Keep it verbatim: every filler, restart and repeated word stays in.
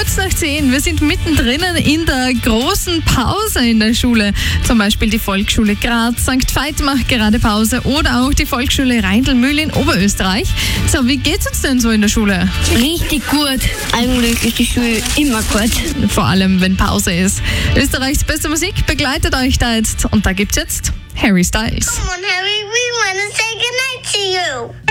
Kurz nach zehn, wir sind mittendrin in der großen Pause in der Schule. Zum Beispiel die Volksschule Graz, Sankt Veit macht gerade Pause oder auch die Volksschule Reindl-Mühl in Oberösterreich. So, wie geht's uns denn so in der Schule? Richtig gut. Eigentlich ist die Schule immer gut. Vor allem, wenn Pause ist. Österreichs beste Musik begleitet euch da jetzt. Und da gibt's jetzt Harry Styles. Come on, Harry, we want to say goodnight to you.